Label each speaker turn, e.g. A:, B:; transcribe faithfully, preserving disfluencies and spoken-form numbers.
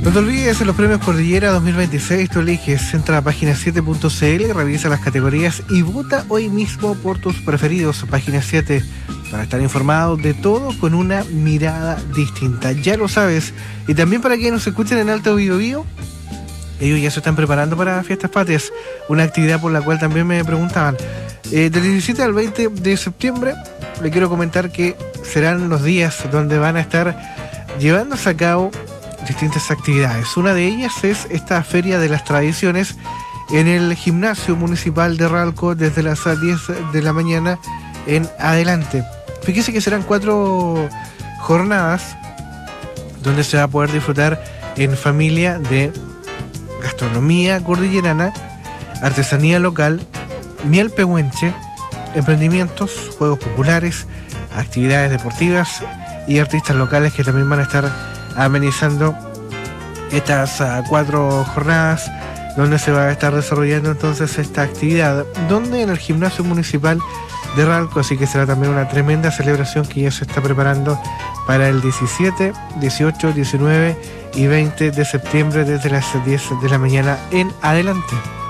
A: No te olvides, en los premios Cordillera dos mil veintiséis tú eliges, entra a página siete punto c l, revisa las categorías y vota hoy mismo por tus preferidos. Página siete, para estar informado de todo con una mirada distinta. Ya lo sabes. Y también para quienes nos escuchen en Alto Biobío, ellos ya se están preparando para Fiestas Patrias, una actividad por la cual también me preguntaban. Eh, del diecisiete al veinte de septiembre, le quiero comentar que serán los días donde van a estar llevándose a cabo distintas actividades. Una de ellas es esta Feria de las Tradiciones en el Gimnasio Municipal de Ralco desde las diez de la mañana en adelante. Fíjese que serán cuatro jornadas donde se va a poder disfrutar en familia de gastronomía cordillerana, artesanía local, miel pehuenche, emprendimientos, juegos populares, actividades deportivas y artistas locales que también van a estar amenizando estas uh, cuatro jornadas donde se va a estar desarrollando entonces esta actividad, donde en el Gimnasio Municipal de Ralco, así que será también una tremenda celebración que ya se está preparando para el diecisiete, dieciocho, diecinueve y veinte de septiembre desde las diez de la mañana en adelante.